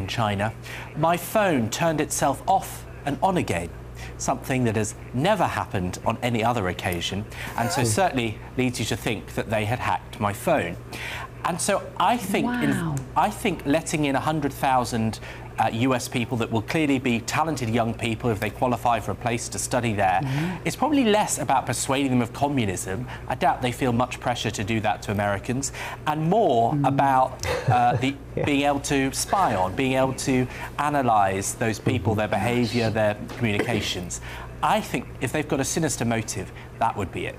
in China, my phone turned itself off and on again, something that has never happened on any other occasion, and so certainly leads you to think that they had hacked my phone. And so I think, I think letting in 100,000 US people that will clearly be talented young people if they qualify for a place to study there, it's probably less about persuading them of communism. I doubt they feel much pressure to do that to Americans, and more about being able to spy on, being able to analyse those people, their behaviour, their communications. I think if they've got a sinister motive, that would be it.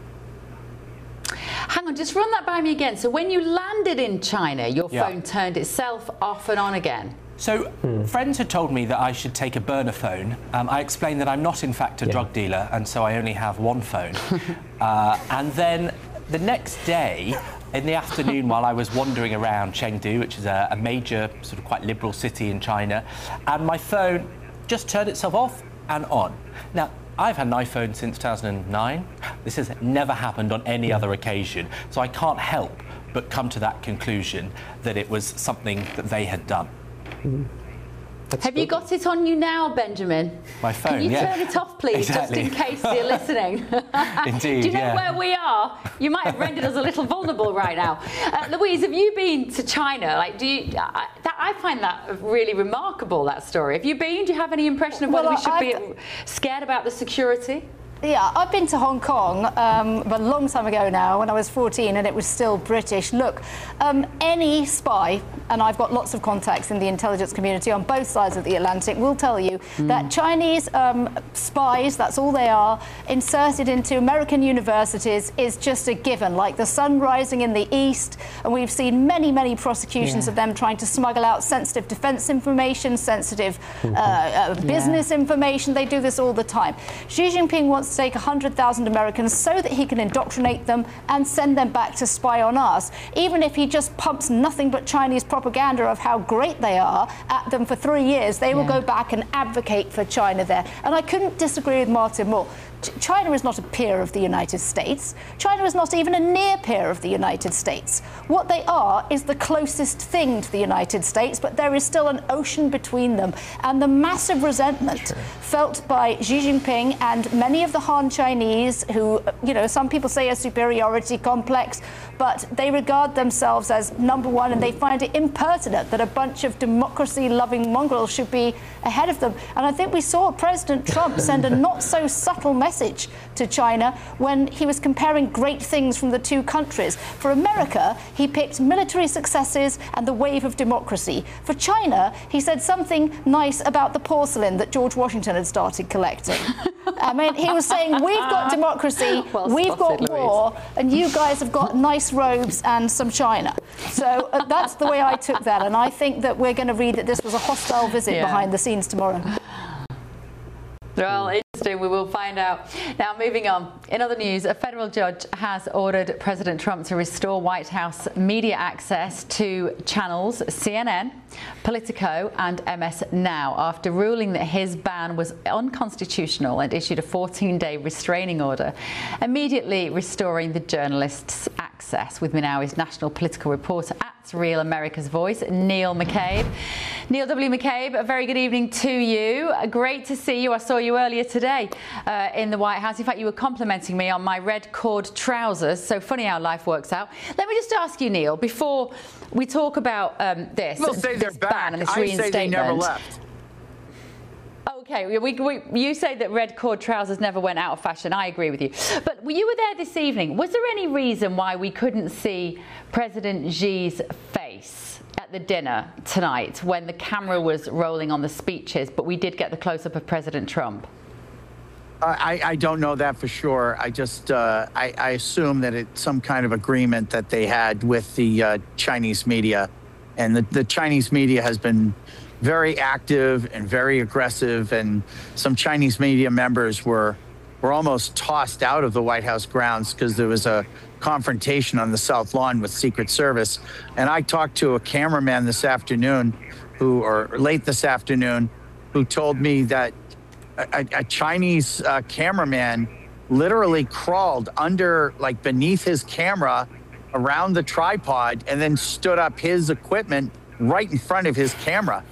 Hang on, just run that by me again. So when you landed in China, your phone turned itself off and on again? So friends had told me that I should take a burner phone. I explained that I'm not in fact a drug dealer, and so I only have one phone. And then the next day, in the afternoon, while I was wandering around Chengdu, which is a major, sort of quite liberal city in China, and my phone just turned itself off and on. Now, I've had an iPhone since 2009. This has never happened on any other occasion, so I can't help but come to that conclusion that it was something that they had done. Have you got it on you now, Benjamin? My phone, Can you turn it off, please, just in case you're listening? Indeed, Do you know where we are? You might have rendered us a little vulnerable right now. Louise, have you been to China? Like, I find that really remarkable, that story. Have you been? Do you have any impression of whether we should be scared about the security? Yeah, I've been to Hong Kong a long time ago now, when I was 14, and it was still British. Look, any spy, and I've got lots of contacts in the intelligence community on both sides of the Atlantic, will tell you that Chinese spies, that's all they are, inserted into American universities is just a given, like the sun rising in the east, and we've seen many, many prosecutions of them trying to smuggle out sensitive defense information, sensitive business information. They do this all the time. Xi Jinping wants to take 100,000 Americans so that he can indoctrinate them and send them back to spy on us. Even if he just pumps nothing but Chinese propaganda of how great they are at them for 3 years, they will go back and advocate for China there. And I couldn't disagree with Martin more. China is not a peer of the United States. China is not even a near peer of the United States. What they are is the closest thing to the United States, but there is still an ocean between them. And the massive resentment felt by Xi Jinping and many of the Han Chinese, who, you know, some people say a superiority complex, but they regard themselves as #1, and they find it impertinent that a bunch of democracy-loving mongrels should be ahead of them. And I think we saw President Trump send a not-so-subtle message to China when he was comparing great things from the two countries. For America, he picked military successes and the wave of democracy. For China, he said something nice about the porcelain that George Washington had started collecting. I mean, he was saying, we've got democracy, we've got war, and you guys have got nice robes and some china. So that's the way I took that, and I think that we're going to read that this was a hostile visit behind the scenes tomorrow. Well, interesting. We will find out. Now, moving on. In other news, a federal judge has ordered President Trump to restore White House media access to channels CNN, Politico and MS Now after ruling that his ban was unconstitutional and issued a 14-day restraining order, immediately restoring the journalists' access. With me now is national political reporter at Real America's Voice, Neil McCabe. Neil W. McCabe, a very good evening to you. Great to see you. I saw you earlier today in the White House. In fact, you were complimenting me on my red cord trousers. So funny how life works out. Let me just ask you, Neil, before we talk about this ban and this reinstatement. I say they never left. Okay, you say that red cord trousers never went out of fashion. I agree with you. But you were there this evening. Was there any reason why we couldn't see President Xi's face at the dinner tonight when the camera was rolling on the speeches, but we did get the close-up of President Trump? I don't know that for sure. I just I assume that it's some kind of agreement that they had with the Chinese media, and the Chinese media has been very active and very aggressive, and some Chinese media members were almost tossed out of the White House grounds because there was a confrontation on the South Lawn with Secret Service. And I talked to a cameraman this afternoon, late this afternoon, who told me that a Chinese cameraman literally crawled under, like beneath his camera, around the tripod, and then stood up his equipment right in front of his camera.